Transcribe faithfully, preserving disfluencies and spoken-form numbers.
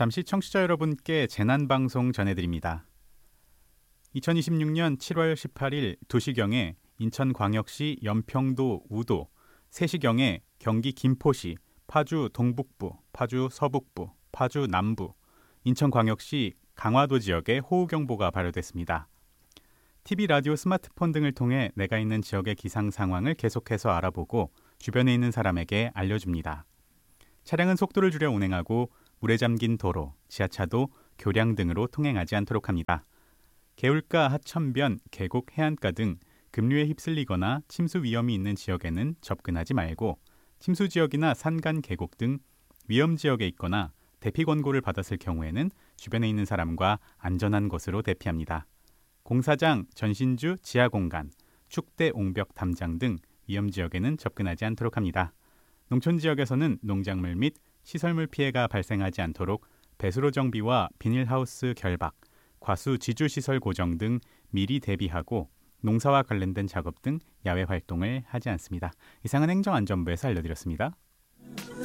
잠시 청취자 여러분께 재난방송 전해드립니다. 이천이십육 년 칠월 십팔일 두 시경에 인천광역시 연평도 우도, 세 시경에 경기 김포시, 파주 동북부, 파주 서북부, 파주 남부, 인천광역시 강화도 지역에 호우경보가 발효됐습니다. 티비, 라디오, 스마트폰 등을 통해 내가 있는 지역의 기상 상황을 계속해서 알아보고 주변에 있는 사람에게 알려줍니다. 차량은 속도를 줄여 운행하고 물에 잠긴 도로, 지하차도, 교량 등으로 통행하지 않도록 합니다. 개울가, 하천변, 계곡, 해안가 등 급류에 휩쓸리거나 침수 위험이 있는 지역에는 접근하지 말고 침수 지역이나 산간, 계곡 등 위험 지역에 있거나 대피 권고를 받았을 경우에는 주변에 있는 사람과 안전한 곳으로 대피합니다. 공사장, 전신주, 지하공간, 축대, 옹벽, 담장 등 위험 지역에는 접근하지 않도록 합니다. 농촌 지역에서는 농작물 및 시설물 피해가 발생하지 않도록 배수로 정비와 비닐하우스 결박, 과수 지주시설 고정 등 미리 대비하고 농사와 관련된 작업 등 야외 활동을 하지 않습니다. 이상은 행정안전부에서 알려드렸습니다.